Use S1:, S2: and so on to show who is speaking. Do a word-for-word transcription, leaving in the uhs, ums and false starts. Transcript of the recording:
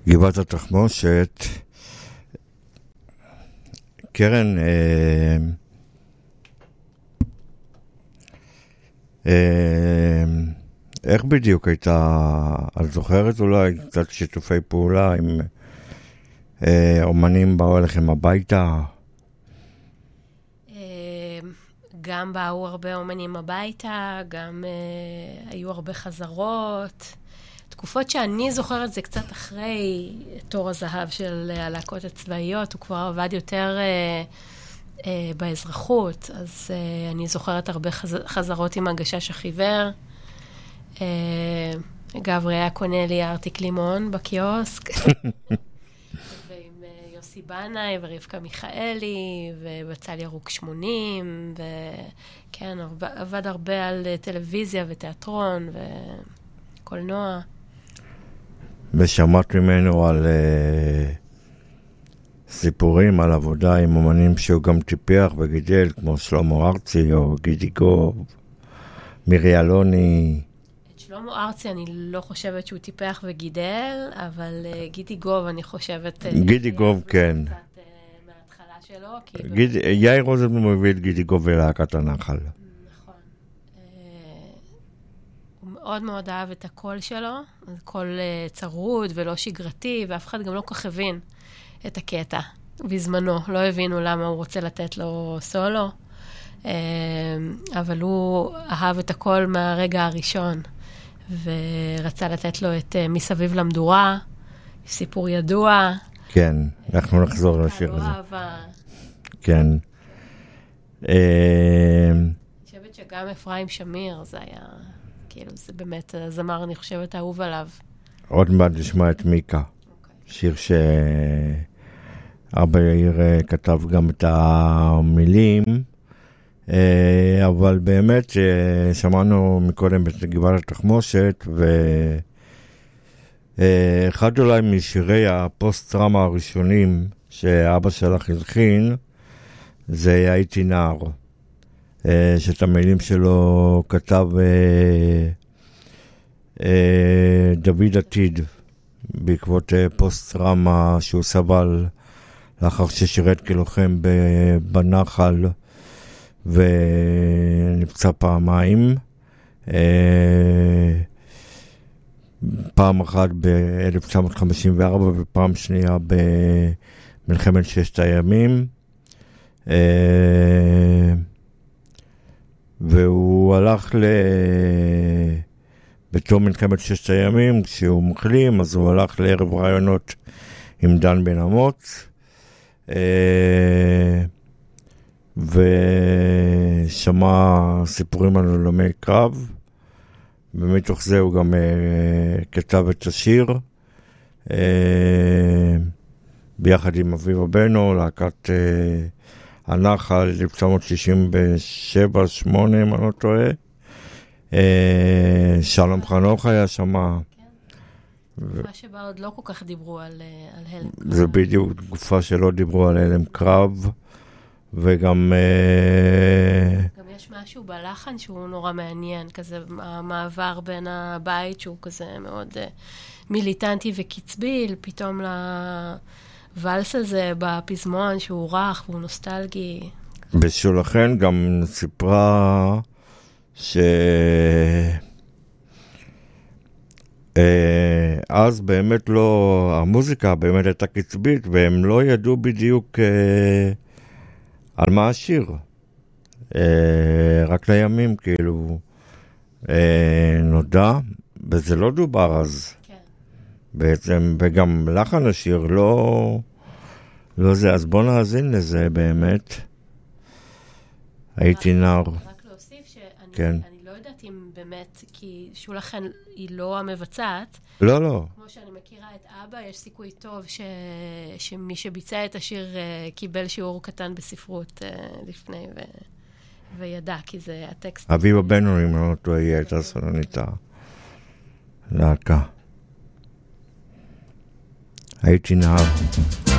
S1: גבעת התחמושת, קרן, אה, אה, איך בדיוק הייתה, את זוכרת אולי קצת שיתופי פעולה עם אה, אומנים באו אליכם הביתה?
S2: גם באו הרבה אומנים הביתה, גם אה, היו הרבה חזרות. תקופות שאני זוכרת זה קצת אחרי תור הזהב של הלהקות הצבאיות, הוא כבר עבד יותר אה, אה, באזרחות, אז אה, אני זוכרת הרבה חז... חזרות עם הגשש החיוור. אה, אגב, ראה קונה לי ארטיק לימון בקיוסק. ועם אה, יוסי בנאי ורבקה מיכאלי, ובצל ירוק שמונים, וכן, עבד הרבה על טלוויזיה ותיאטרון וקולנוע.
S1: ושמעת ממנו על uh, סיפורים, על עבודה עם אומנים שהוא גם טיפח וגידל, כמו שלמה ארצי או גידי גוב, מירי אלוני.
S2: את שלמה ארצי אני לא חושבת שהוא טיפח וגידל, אבל uh, גידי גוב אני חושבת... Uh,
S1: גידי גוב, כן.
S2: קצת uh, מההתחלה שלו. כי
S1: גיד, באמת... יאיר רוזנבלום מביא את גידי גוב ולהקת הנחל.
S2: מאוד מאוד אהב את הקול שלו, קול uh, צרוד ולא שגרתי, ואף אחד גם לא כך הבין את הקטע בזמנו. לא הבינו למה הוא רוצה לתת לו סולו, uh, אבל הוא אהב את הקול מהרגע הראשון, ורצה לתת לו את uh, מסביב למדורה, סיפור ידוע.
S1: כן, אנחנו נחזור לשיר הזה.
S2: אהבה.
S1: כן.
S2: אני חושבת שגם אפרים שמיר, זה היה... כאילו, זה באמת הזמר, אני חושבת, אהוב עליו.
S1: עוד מעט לשמוע את מיקה. Okay. שיר שאבא יאיר כתב גם את המילים, אבל באמת שמענו מקודם את גבעת התחמושת, ואחד אולי משירי הפוסט-טראומה הראשונים שאבא שלך הלחין, זה הייתי נער. שאת המילים שלו כתב אה, אה, דוד עתיד בעקבות אה, פוסט-טראומה שהוא סבל לאחר ששירת כלוחם בנחל ונפצע פעמיים, אה, פעם אחת ב-אלף תשע מאות חמישים וארבע ופעם שנייה במלחמת ששת הימים. אה, והוא הלך ל... בתום מלחמת ששת הימים, כשהוא מחלים, אז הוא הלך לערב רעיונות עם דן בן אמוץ, ושמע סיפורים על עולמי קרב, ומתוך זה הוא גם כתב את השיר, ביחד עם אביב הבנו, להקת... הנחל, אלף תשע מאות שישים ושבע שמונה, אם אני לא טועה. שלום חנוך היה שמה.
S2: תקופה שבה עוד לא כל כך דיברו על הלם קרב.
S1: זה בדיוק תקופה שלא דיברו על הלם קרב, וגם...
S2: גם יש משהו בלחן שהוא נורא מעניין, כזה המעבר בין הבית, שהוא כזה מאוד מיליטנטי וקצביל, פתאום ל... ולס הזה בפזמון שהוא רך והוא נוסטלגי.
S1: בשולחן גם סיפרה ש... אז באמת לא, המוזיקה באמת הייתה קצבית, והם לא ידעו בדיוק על מה השיר. רק לימים כאילו נודע, וזה לא דובר אז. בעצם, וגם לחן השיר לא, לא זה, אז בוא נאזין לזה באמת. הייתי נער.
S2: רק להוסיף שאני
S1: כן.
S2: אני לא יודעת אם באמת, כי שולחן היא לא המבצעת.
S1: לא, לא.
S2: כמו שאני מכירה את אבא, יש סיכוי טוב ש, שמי שביצע את השיר קיבל שיעור קטן בספרות לפני ו, וידע, כי זה הטקסט.
S1: אביב הבנו, אם לא טועה, היא הייתה סולנית הלהקה. הייתי נער.